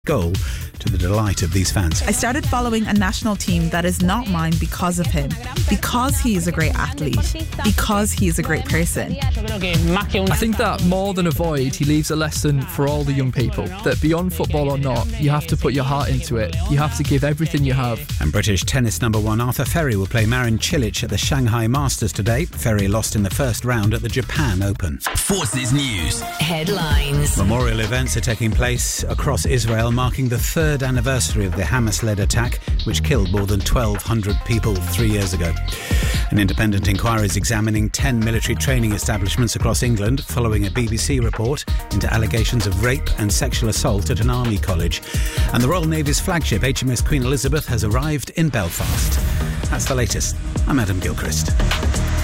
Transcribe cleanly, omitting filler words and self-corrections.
goal to the delight of these fans. I started following a national team that is not mine because of him, because he is a great athlete, because he is a great person. I think that more than a void, he leaves a lesson for all the young people that beyond football or not, you have to put your heart into it. You have to give everything you have. And British tennis number one Arthur Ferry will play Marin Cilic at the Shanghai Masters today. Ferry lost in the first round at the Japan Open. Forces News Headlines. Memorial events are taking place across Israel, marking the third anniversary of the Hamas-led attack, which killed more than 1,200 people 3 years ago. An independent inquiry is examining 10 military training establishments across England following a BBC report into allegations of rape and sexual assault at an army college. And the Royal Navy's flagship HMS Queen Elizabeth has arrived in Belfast. That's the latest. I'm Adam Gilchrist.